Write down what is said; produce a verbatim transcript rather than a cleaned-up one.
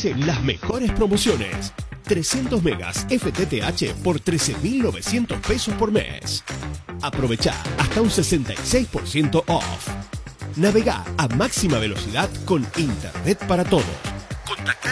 ofrece las mejores promociones. trescientos megas F T T H por trece mil novecientos pesos por mes. Aprovecha hasta un sesenta y seis por ciento off. Navega a máxima velocidad con Internet para todos. Contacta